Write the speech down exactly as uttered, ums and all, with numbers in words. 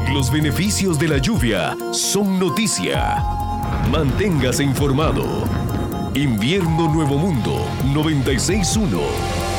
Los beneficios de la lluvia son noticia. Manténgase informado. Invierno Nuevo Mundo noventa y seis punto uno.